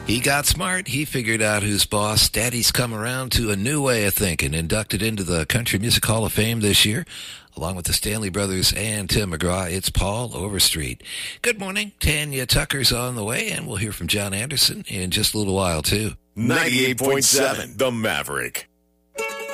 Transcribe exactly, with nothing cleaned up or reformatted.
He got smart. He figured out who's boss. Daddy's come around to a new way of thinking. Inducted into the Country Music Hall of Fame this year, along with the Stanley Brothers and Tim McGraw. It's Paul Overstreet. Good morning. Tanya Tucker's on the way, and we'll hear from John Anderson in just a little while, too. ninety-eight point seven, The Maverick.